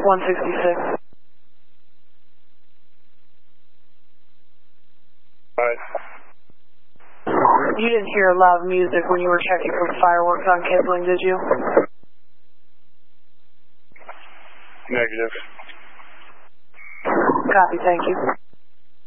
166. Alright. You didn't hear loud music when you were checking for fireworks on Kipling, did you? Negative. Copy, thank you.